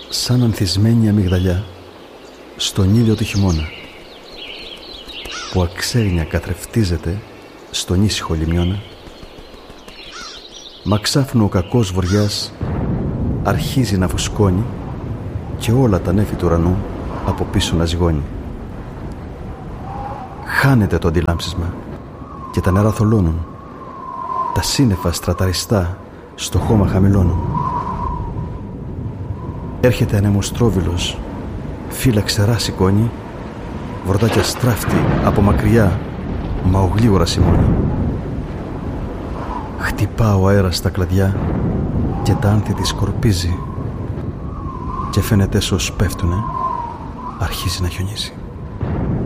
σαν ανθισμένη αμυγδαλιά στον ήλιο του χειμώνα, που αξέρνια καθρεφτίζεται στον ήσυχο λιμιώνα, μα ξάφνου ο κακός βοριάς αρχίζει να φουσκώνει και όλα τα νέφη του ουρανού από πίσω να ζυγώνει. Χάνεται το αντιλάμψισμα και τα νερά θολώνουν, τα σύννεφα στραταριστά στο χώμα χαμηλώνουν. Έρχεται ανεμοστρόβιλος, φύλλα ξερά σηκώνει, βροντάκια στράφτη από μακριά, μα ογλίγορα σημώνει. Χτυπά ο αέρας στα κλαδιά και τα άνθη της σκορπίζει, και φαίνεται έσως πέφτουνε, αρχίζει να χιονίζει.